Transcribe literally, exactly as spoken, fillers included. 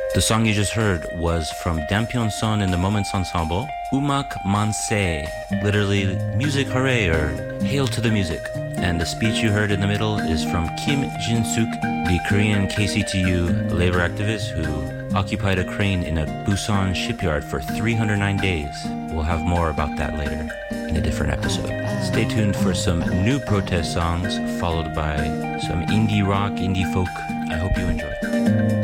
The song you just heard was from Dampyeon Son and the Moments Ensemble, Umak Manse, literally music hooray or hail to the music. And the speech you heard in the middle is from Kim Jin-suk, the Korean K C T U labor activist who occupied a crane in a Busan shipyard for three hundred nine days. We'll have more about that later in a different episode. Stay tuned for some new protest songs, followed by some indie rock, indie folk. I hope you enjoy.